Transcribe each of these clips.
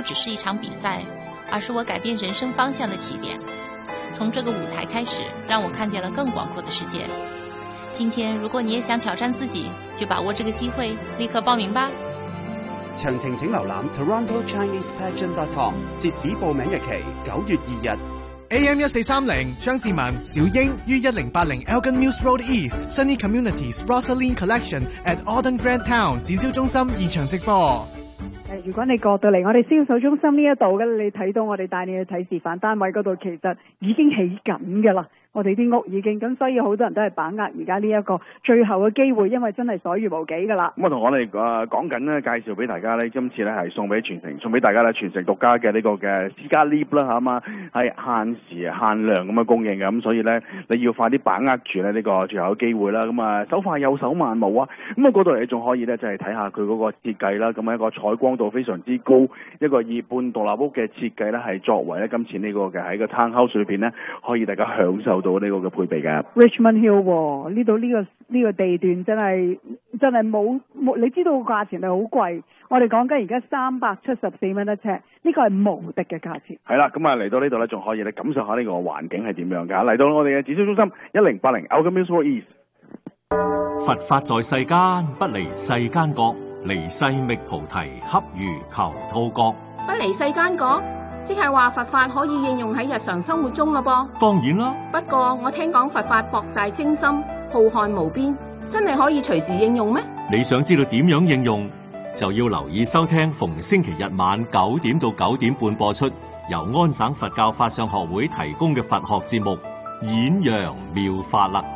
只是一场比赛，而是我改变人生方向的起点。从这个舞台开始，让我看见了更广阔的世界。今天如果你也想挑戰自己，就把握這個機會，立刻報名吧。 詳情請瀏覽 TorontoChinesePageant.com， 截止報名日期9月2日。 AM 1430張志文、小英於1080 Elgin Mills Road East Sunny Communities Rosaline Collection at Auden Grand Town 展銷中心現場直播。 如果你過到嚟我哋銷售中心呢一度嘅，你睇到我哋帶你去睇示範單位嗰度，其實已經起緊㗎啦。我哋啲屋已經咁，所以好多人都係把握而家呢一個最後嘅機會，因為真係所餘無幾㗎啦。 咁我哋講緊咧，介紹俾大家咧，今次咧係送俾全城大家咧全城獨家嘅呢個嘅私家 lift 啦嚇嘛，係限時限量咁嘅供應嘅，咁所以咧你要快啲把握住咧呢個最後嘅機會啦。咁啊手快有手慢冇啊，咁啊嗰度你仲可以咧就係睇下佢嗰個設計啦，咁一個採光度非常之高，一個以半獨立屋嘅設計咧係作為咧今次呢個嘅喺個 townhouse 裏邊咧可以大家享受到呢個嘅配備嘅。 Richmond Hill 呢度呢個地段真係冇，你知道價錢係好貴。我哋講緊而家374蚊一尺，呢個係無敵嘅價錢。 係啦，咁啊嚟到呢度咧，仲可以咧感受下呢個環境係點樣㗎。嚟到我哋嘅展銷中心1080 Elgin Mills Road East。 佛法在世間，不離世間覺，離世覓菩提，恰如求兔角。 不離世間覺，即係話佛法可以應用喺日常生活中咯噃。 當然啦。 不過我聽講佛法博大精深，浩瀚無邊，真係可以隨時應用咩？ 你想知道點樣應用，就要留意收聽逢星期日晚9點到9點半播出，由安省佛教法相學會提供嘅佛學節目《演揚妙法》啦。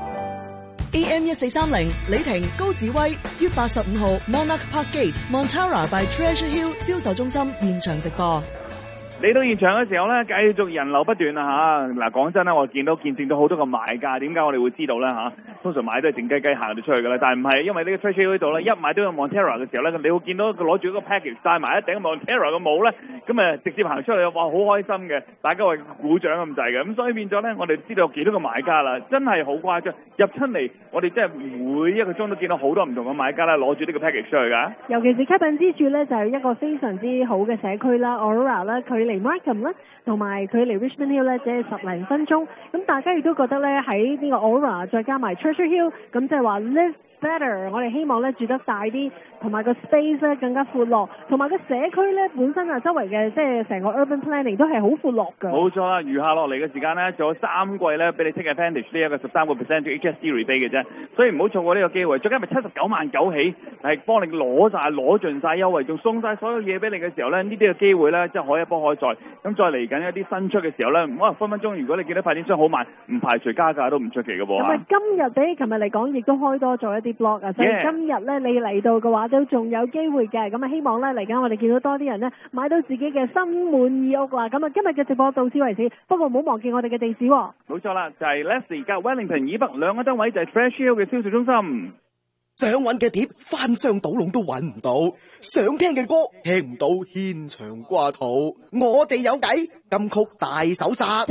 AM 1430李婷高子威於85號 Monarch Park Gate Montara by Treasure Hill 銷售中心現場直播。 嚟到現場嘅時候咧，繼續人流不斷啊嚇！嗱，講真啦，我見證到好多個買家，點解我哋會知道咧嚇？通常買都係靜雞雞行到出去㗎啦，但係唔係，因為呢個 Treasure Hill 呢度咧，一買到個 Montara 嘅時候咧，你會見到佢攞住一個 package 戴埋一頂 Montara 嘅帽咧，咁直接行出去，哇，好開心嘅，大家為鼓掌咁滯嘅，咁所以變咗咧，我哋知道有幾多個買家啦，真係好誇張，入出嚟我哋真係每一個鐘都見到好多唔同嘅買家啦，攞住呢個 package 出去㗎。 尤其是吸引之處咧，就係一個非常之好嘅社區啦 ，Aurora 啦，距離 Markham 啦，同埋距離 Richmond Hill 咧，只係10零分鐘。咁大家亦都覺得咧，喺呢個 Aurora 再加埋 Treasure Hill，咁即係話 live better。我哋希望咧住得大啲，同埋個 space 咧更加闊落，同埋個社區咧本身啊周圍嘅即係成個 urban planning 都係好闊落㗎。 冇錯啦，餘下落嚟嘅時間咧，仲有3季咧俾你 take advantage 呢一個13% HST rebate 嘅啫，所以唔好錯過呢個機會。再加埋79萬9起，係幫你攞盡晒優惠，仲送晒所有嘢俾你嘅時候咧，呢啲嘅機會咧真係可一波可再。咁再嚟緊一啲新出嘅時候咧，可能分分鐘如果你見到發展商好賣，唔排除加價都唔出奇嘅噃。 咁啊，今日比琴日嚟講，亦都開多咗一啲 blog 啊，所以今日咧你嚟到嘅話都仲有機會嘅。咁啊，希望咧嚟緊我哋見到多啲人咧買到自己嘅心滿意屋啦。咁啊，今日嘅直播到此為止，不過唔好忘記我哋嘅地址喎。 冇錯啦，就係 Leslie 加 Wellington 以北兩個單位，就係 Fresh Hill 嘅銷售中心。 想揾嘅碟翻箱倒籠都揾唔到，想聽嘅歌聽唔到，牽腸掛肚。我哋有計，金曲大搜殺。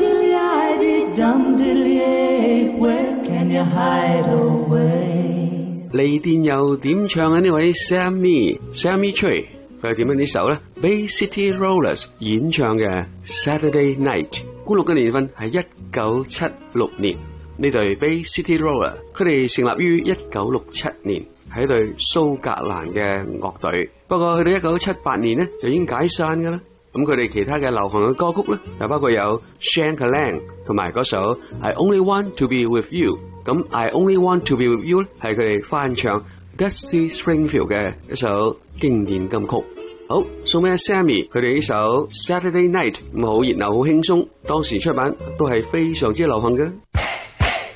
嚟電又點唱啊？呢位 Sammy Tree 佢係點樣呢首呢？ Bay City Rollers 演唱嘅 Saturday Night， 估錄嘅年份係1976年。呢隊 Bay City Roller 佢哋成立於1967年，係一隊蘇格蘭嘅樂隊。不過去到1978年呢就已經解散㗎啦。咁佢哋其他嘅流行嘅歌曲呢，就包括有 Shanker Lang 同埋嗰首 I Only Want To Be With You。咁 I Only Want To Be With You 係佢哋翻唱 Dusty Springfield 嘅一首經典金曲。好，送俾 Sammy 佢哋呢首 Saturday Night， 咁好熱鬧好輕鬆，當時出版都係非常之流行嘅。